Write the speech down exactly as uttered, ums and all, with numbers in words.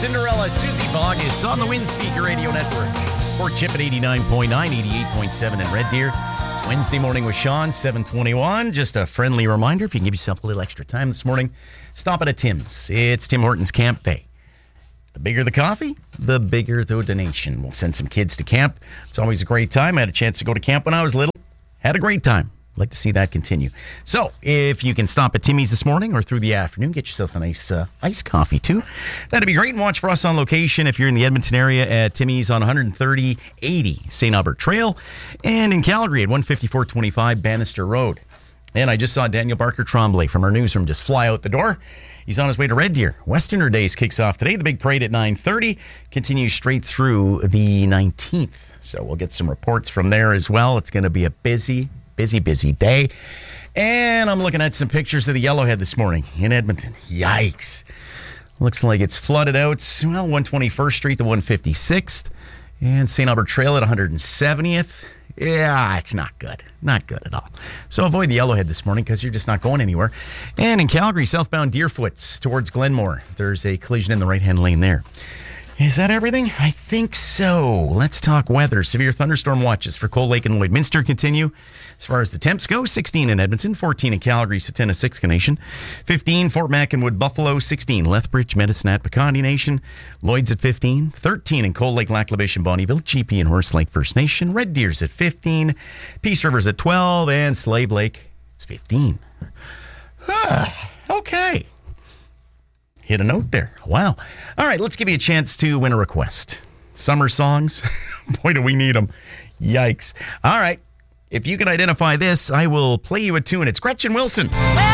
Cinderella, Susie Boggess on the Windspeaker Radio Network. Port Chip at eighty-nine point nine, eighty-eight point seven in Red Deer. It's Wednesday morning with Sean, seven twenty-one. Just a friendly reminder, if you can give yourself a little extra time this morning, stop at a Tim's. It's Tim Hortons Camp Day. The bigger the coffee, the bigger the donation. We'll send some kids to camp. It's always a great time. I had a chance to go to camp when I was little. Had a great time. I'd like to see that continue. So, if you can stop at Timmy's this morning or through the afternoon, get yourself a nice uh, iced coffee, too. That'd be great. And watch for us on location if you're in the Edmonton area at Timmy's on one thirty eighty Saint Albert Trail, and in Calgary at one fifty-four twenty-five Bannister Road. And I just saw Daniel Barker Tremblay from our newsroom just fly out the door. He's on his way to Red Deer. Westerner Days kicks off today. The big parade at nine thirty continues straight through the nineteenth. So we'll get some reports from there as well. It's going to be a busy, busy, busy day. And I'm looking at some pictures of the Yellowhead this morning in Edmonton. Yikes. Looks like it's flooded out. Well, one twenty-first Street to one fifty-sixth. And Saint Albert Trail at one hundred seventieth. Yeah, it's not good. Not good at all. So avoid the Yellowhead this morning because you're just not going anywhere. And in Calgary, southbound Deerfoots towards Glenmore, there's a collision in the right-hand lane there. Is that everything? I think so. Let's talk weather. Severe thunderstorm watches for Cold Lake and Lloydminster continue. As far as the temps go, sixteen in Edmonton, fourteen in Calgary, Satana, Siksika Nation, fifteen Fort Mac and Wood Buffalo, sixteen Lethbridge, Medicine Hat, Pecandi Nation, Lloyd's at fifteen, thirteen in Cold Lake, Lac-La-Biche and Bonnyville, G P and Horse Lake First Nation, Red Deer's at fifteen, Peace River's at twelve, and Slave Lake, it's fifteen. Okay. Hit a note there. Wow. All right, let's give you a chance to win a request. Summer songs. Boy, do we need them. Yikes. All right. If you can identify this, I will play you a tune. It's Gretchen Wilson.